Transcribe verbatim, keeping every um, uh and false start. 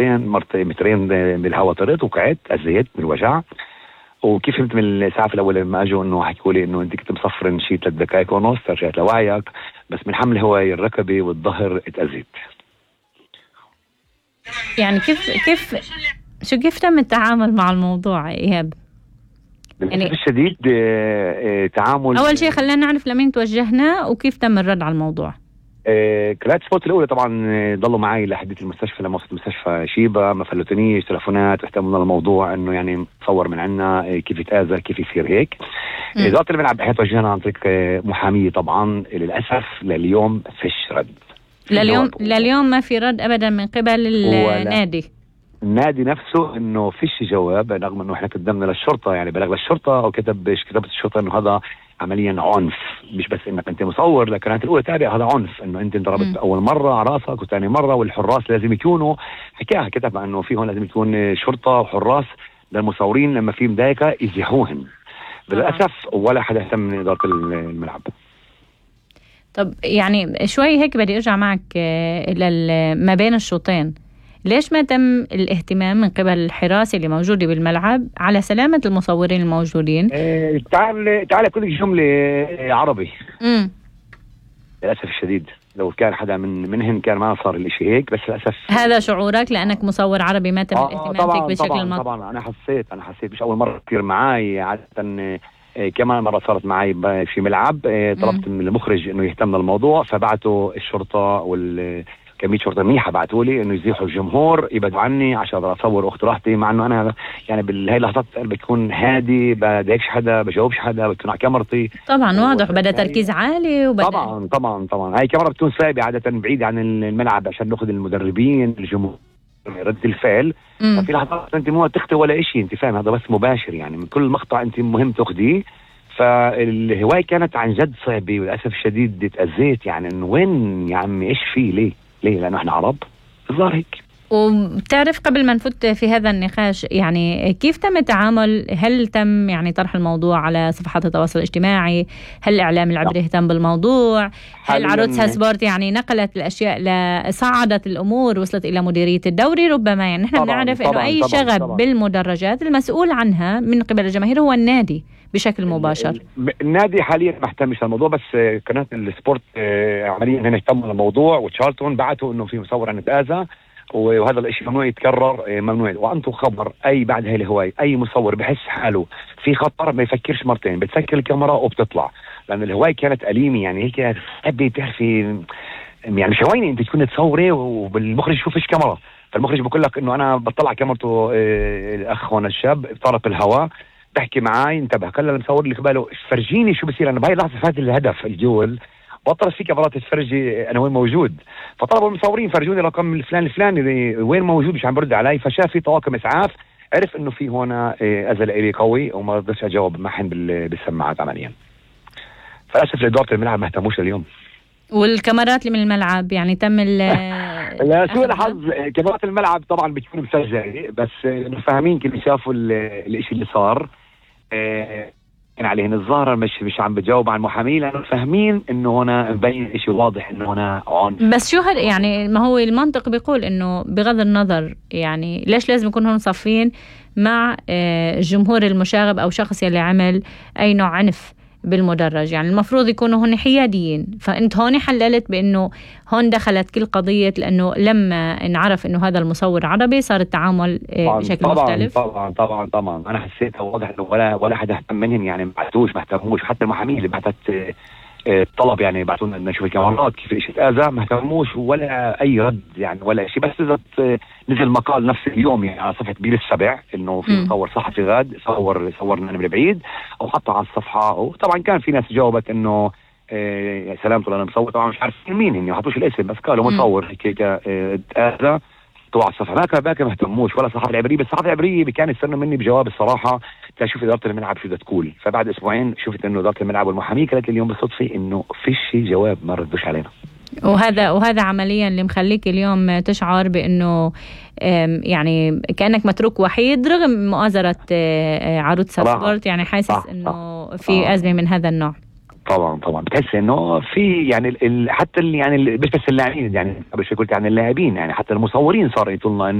مرتين مرتين مترين بالهواء طرت وقعت أزيت من الوجع. وكيف فهمت من الإسعاف الأول لما أجوا إنه حكوا لي إنه أنت كنت مصفر شيء ثلاث دقائق ونص رجعت لوعيك، بس من حمل هواي الركبة والظهر اتأذيت. يعني كيف كيف شو كيف تم التعامل مع الموضوع إيهاب؟ يعني الشديد تعامل. أول شيء خلينا نعرف لمين توجهنا وكيف تم الرد على الموضوع. كرات سبوت الأولى طبعا ضلوا معي لحديت المستشفى، لما وصلت المستشفى شيبة ما فلتونيش تلفونات، اهتموا بالموضوع إنه يعني تصور من عنا كيف يتآذى كيف يصير هيك. إدارة الملعب بحيث توجهنا عن طريق محامية طبعا. للأسف لليوم فيش رد. لليوم لليوم ما في رد أبدا من قبل النادي. النادي نفسه انه فيش جواب، رغم انه احنا قدمنا للشرطه، يعني بلغ للشرطه وكتب كتبت الشرطه انه هذا عمليا عنف، مش بس انك انت مصور لكانت الاولى تابع، هذا عنف انه انت انضربت اول مره على راسك وثاني مره، والحراس لازم يكونوا حكاها كتب انه في هون لازم يكون شرطه وحراس للمصورين لما في مضايقه يزيحوهم. للاسف ولا حدا اهتم من اداره الملعب. طب يعني شوي هيك بدي ارجع معك ما بين الشوطين، ليش ما تم الاهتمام من قبل الحراسة اللي موجودة بالملعب على سلامة المصورين الموجودين؟ إيه تعال تعال كل جملة عربي. امم للأسف الشديد لو كان حدا من منهم كان ما صار الاشي هيك، بس للأسف هذا شعورك لأنك مصور عربي ما تم آه الاهتمام طبعاً فيك بشكل طبعا مط... طبعا أنا حسيت أنا حسيت مش أول مرة كثير معي، عادة كمان مرة صارت معي في ملعب. طلبت من المخرج إنه يهتم للموضوع، فبعتوا الشرطة وال كمية شرطة منيحة بعتوا لي إنه يزيحوا الجمهور يبعدوا عني عشان أقدر أصور أخت راحتي، مع إنه أنا يعني بهاي اللحظات بكون هادي، بديكش حدا بجاوبش حدا، بتكون على كاميرتي طبعا واضح بدأ تركيز عالي وبدأ طبعا طبعا طبعا هاي كاميرا بتكون صعبة عادة بعيدة عن الملعب عشان نأخذ المدربين الجمهور رد الفعل. ففي لحظات أنت مو تخطي ولا إشي، أنت فاهم، هذا بس مباشر يعني من كل مقطع أنت مهم تأخذيه. فالهواية كانت عن جد صعبة وللأسف الشديد اتأذيت، يعني إنه وين يا عمي إيش فيه ليه ليه لأنه إحنا عرب الظاهر هيك. وبتعرف قبل ما نفوت في هذا النقاش يعني كيف تم التعامل؟ هل تم يعني طرح الموضوع على صفحات التواصل الاجتماعي؟ هل الإعلام العبري اهتم بالموضوع؟ هل عروض سبورت يعني نقلت الأشياء لصعدت الأمور وصلت إلى مديرية الدوري ربما؟ يعني نحن بنعرف إنه أي طبعاً شغب طبعاً بالمدرجات المسؤول عنها من قبل الجماهير هو النادي بشكل مباشر. النادي حاليا ما اهتمش الموضوع، بس قناة السبورت عمليا هنا اهتموا بالموضوع، وتشارلتون بعتوا انه في مصور عن اتأذى وهذا الاشي ممنوع يتكرر، ممنوع. وانتم خبر اي بعد هاي الهواية اي مصور بحس حاله في خطر ما يفكرش مرتين، بتسكر الكاميرا وبتطلع، لان الهواية كانت أليمة يعني هيك تحبي تعرفي يعني مش هوايني انت تكون تصوري وبالمخرج يشوفش كاميرا، فالمخرج بقول لك انه انا بطلع كاميرته الاخ هون الشاب طارق الهواء بحكي معاي انتبه كلا المصور اللي قباله فرجيني شو بصير. انا بهاي اللحظه فات الهدف الجول بطلت في كاميرات تفرجي انا وين موجود، فطلبوا المصورين فرجوني رقم الفلان الفلاني وين موجود مش عم برد علي، فشاف في طواقم اسعاف عرف انه في هنا اذى لي قوي وما رضيتش اجاوب معهم بالسماعات عمليا. فللاسف اداره الملعب ما اهتموش اليوم. والكاميرات اللي من الملعب يعني تم ال لا سوء الحظ كاميرات الملعب طبعا بتكون مسجله، بس فاهمين كل شافوا الاشي اللي صار كان عليهن الظاهرة مش مش عم بجاوب عن محامي لأنه فاهمين إنه هنا مبين إشي واضح إنه هنا عنف. بس شو هل يعني ما هو المنطق بيقول إنه بغض النظر يعني ليش لازم يكون هون صافين مع الجمهور المشاغب أو شخص يلي عمل أي نوع عنف بالمدرج؟ يعني المفروض يكونوا هون حياديين. فأنت هون حللت بأنه هون دخلت كل قضية، لأنه لما انعرف أنه هذا المصور عربي صار التعامل بشكل طبعاً مختلف. طبعا طبعا طبعا أنا حسيت واضح أنه ولا ولا حدا اهتم منهم، يعني ما بعتوش ما اهتموش، حتى المحامين اللي بعتت طلب يعني بعتونا نشوف الكاميرات كيف الاشي تأذى ما اهتموش ولا أي رد يعني ولا شيء. بس إذا نزل مقال نفس اليوم يعني على صفحة بيل السبع إنه في مصور صحفي غاد صور صورنا من بعيد أو حطها على الصفحة، وطبعا كان في ناس جاوبت إنه إيه سلامته لأنا مصور، طبعا مش عارفين مين هن حطوش الاسم بس قالوا مصور هيك تأذى طبعا الصفحة باكا باكا ما اهتموش ولا صحافة العبرية. بس الصحافة العبرية كان يستنوا مني بجواب الصراحة تشوف إدارة الملعب شو بدها تقول. فبعد أسبوعين شفت إنه إدارة الملعب والمحامي قالت لي اليوم بالصدفة إنه فيش جواب ما ردوش علينا. وهذا وهذا عمليا اللي مخليك اليوم تشعر بأنه يعني كأنك متروك وحيد رغم مؤازرة عروض سبورت، يعني حاسس إنه في أزمة من هذا النوع. طبعا طبعا بتحس انه في يعني ال حتى اللي يعني مش بس اللاعبين يعني قبل شوي قلت عن اللاعبين يعني حتى المصورين صاروا يقولوا لنا